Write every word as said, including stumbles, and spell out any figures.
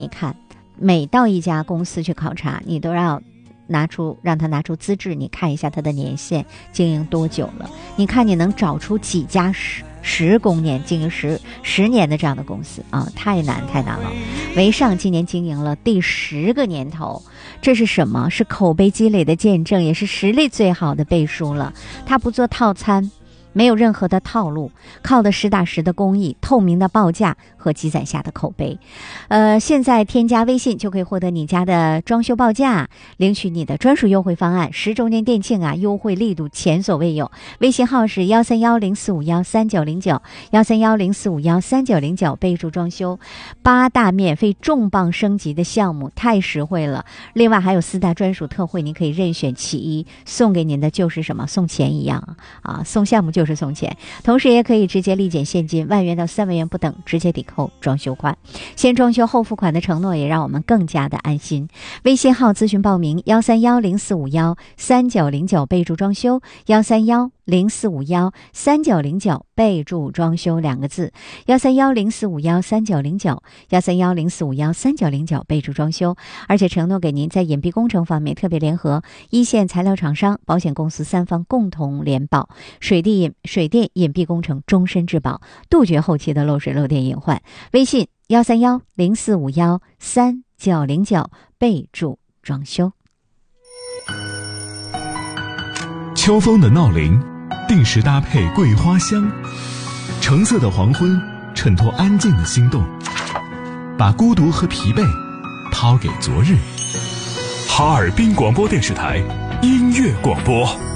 你看每到一家公司去考察，你都要拿出让他拿出资质，你看一下他的年限，经营多久了，你看你能找出几家十十公年经营十十年的这样的公司啊，太难太难了。维尚今年经营了第十个年头，这是什么？是口碑积累的见证，也是实力最好的背书了。他不做套餐，没有任何的套路，靠的实打实的工艺、透明的报价和积攒下的口碑。呃，现在添加微信就可以获得你家的装修报价，领取你的专属优惠方案。十周年店庆啊，优惠力度前所未有。微信号是幺三幺零四五幺三九零九，幺三幺零四五幺三九零九，备注装修。八大免费重磅升级的项目，太实惠了。另外还有四大专属特惠，您可以任选其一，送给您的就是什么？送钱一样啊，送项目就。就是送钱，同时也可以直接立减现金，万元到三万元不等，直接抵扣装修款。先装修后付款的承诺也让我们更加的安心。微信号咨询报名幺三幺零四五幺三九零九，备注装修幺三幺零四五幺三九零九，备注装修两个字，幺三幺零四五幺三九零九，幺三幺零四五幺三九零九，备注装修。而且承诺给您在隐蔽工程方面特别联合一线材料厂商、保险公司三方共同联保，水地隐水电隐蔽工程终身质保，杜绝后期的漏水漏电隐患。微信幺三幺零四五幺三九零九，备注装修。 秋风的闹铃，定时搭配桂花香，橙色的黄昏衬托安静的心动，把孤独和疲惫抛给昨日。哈尔滨广播电视台音乐广播。